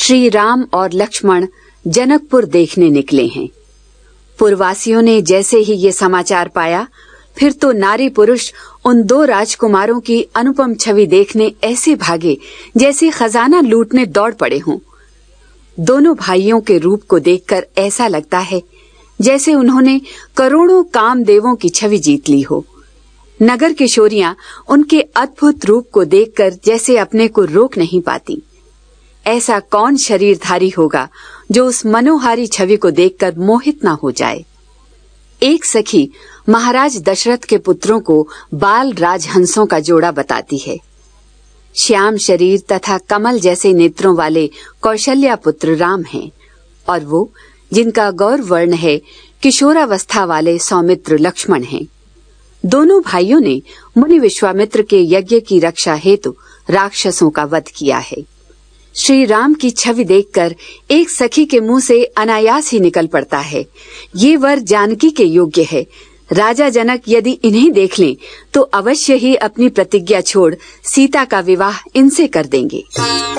श्री राम और लक्ष्मण जनकपुर देखने निकले हैं। पुरवासियों ने जैसे ही ये समाचार पाया, फिर तो नारी पुरुष उन दो राजकुमारों की अनुपम छवि देखने ऐसे भागे जैसे खजाना लूटने दौड़ पड़े हों। दोनों भाइयों के रूप को देखकर ऐसा लगता है जैसे उन्होंने करोड़ों कामदेवों की छवि जीत ली हो। नगर किशोरियां उनके अद्भुत रूप को देखकर जैसे अपने को रोक नहीं पाती। ऐसा कौन शरीरधारी होगा जो उस मनोहारी छवि को देखकर मोहित न हो जाए। एक सखी महाराज दशरथ के पुत्रों को बाल राजहंसों का जोड़ा बताती है। श्याम शरीर तथा कमल जैसे नेत्रों वाले कौशल्या पुत्र राम हैं और वो जिनका गौर वर्ण है किशोरावस्था वाले सौमित्र लक्ष्मण हैं। दोनों भाइयों ने मुनि विश्वामित्र के यज्ञ की रक्षा हेतु राक्षसों का वध किया है। श्री राम की छवि देखकर एक सखी के मुंह से अनायास ही निकल पड़ता है, ये वर जानकी के योग्य है। राजा जनक यदि इन्हें देख लें तो अवश्य ही अपनी प्रतिज्ञा छोड़ सीता का विवाह इनसे कर देंगे।